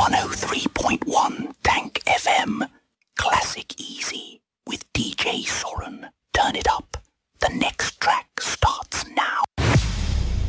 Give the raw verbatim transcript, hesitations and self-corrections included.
one oh three point one Tank F M. Classic Easy with D J Soren. Turn it up. The next